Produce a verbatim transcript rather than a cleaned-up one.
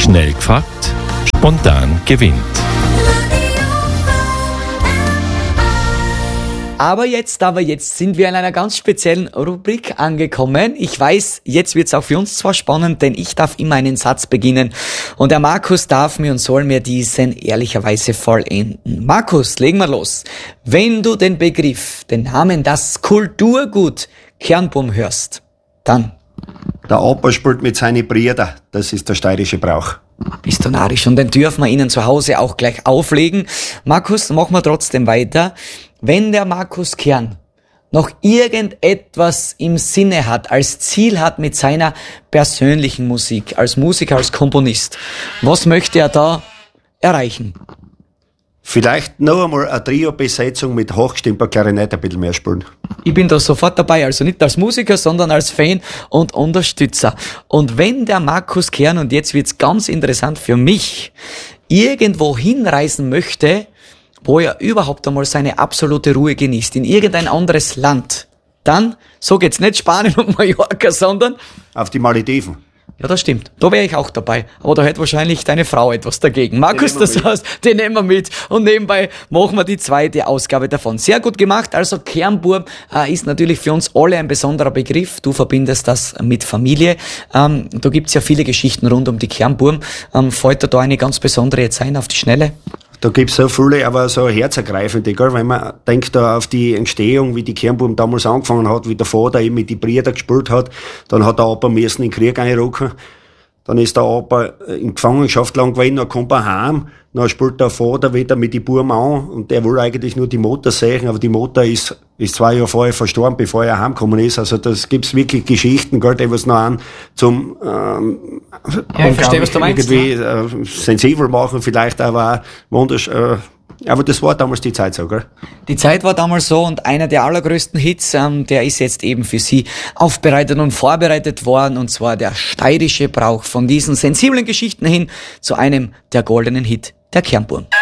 Schnell gefragt, spontan gewinnt. Aber jetzt, aber jetzt sind wir in einer ganz speziellen Rubrik angekommen. Ich weiß, jetzt wird's auch für uns zwar spannend, denn ich darf immer einen Satz beginnen und der Markus darf mir und soll mir diesen ehrlicherweise vollenden. Markus, legen wir los. Wenn du den Begriff, den Namen, das Kulturgut Kernbum hörst, dann... Der Opa spielt mit seinen Brüdern, das ist der steirische Brauch. Bist du narrisch und den dürfen wir Ihnen zu Hause auch gleich auflegen. Markus, machen wir trotzdem weiter. Wenn der Markus Kern noch irgendetwas im Sinne hat, als Ziel hat mit seiner persönlichen Musik, als Musiker, als Komponist, was möchte er da erreichen? Vielleicht noch einmal eine Trio-Besetzung mit hochgestimmter Klarinette ein bisschen mehr spielen. Ich bin da sofort dabei, also nicht als Musiker, sondern als Fan und Unterstützer. Und wenn der Markus Kern, und jetzt wird's ganz interessant für mich, irgendwo hinreisen möchte, wo er überhaupt einmal seine absolute Ruhe genießt, in irgendein anderes Land, dann, so geht's nicht Spanien und Mallorca, sondern... Auf die Malediven. Ja, das stimmt. Da wäre ich auch dabei. Aber da hätte wahrscheinlich deine Frau etwas dagegen. Markus, das heißt, den nehmen wir mit. Und nebenbei machen wir die zweite Ausgabe davon. Sehr gut gemacht. Also Kernbum äh, ist natürlich für uns alle ein besonderer Begriff. Du verbindest das mit Familie. Ähm, da gibt's ja viele Geschichten rund um die Kernbum. Ähm, fällt dir da eine ganz besondere jetzt ein auf die Schnelle? Da gibt's so viele, aber so herzergreifende, gell? Wenn man denkt da auf die Entstehung, wie die Kernbum damals angefangen hat, wie der Vater eben mit die Brüder gespielt hat, dann hat der Opa müssen in den Krieg einrücken, dann ist der Opa in Gefangenschaft lang gewesen, dann kommt er heim, dann spielt der Vater wieder mit die Buben an und der will eigentlich nur die Mutter sehen, aber die Mutter ist, ist zwei Jahre vorher verstorben, bevor er heimgekommen ist. Also das gibt's wirklich Geschichten, gell, die was noch an zum ähm, ja, ich verstehe, was du meinst, irgendwie äh, sensibel machen, vielleicht aber auch wunders, äh, aber das war damals die Zeit so, gell? Die Zeit war damals so und einer der allergrößten Hits, ähm, der ist jetzt eben für Sie aufbereitet und vorbereitet worden, und zwar der steirische Brauch, von diesen sensiblen Geschichten hin zu einem der goldenen Hit der Kernbum.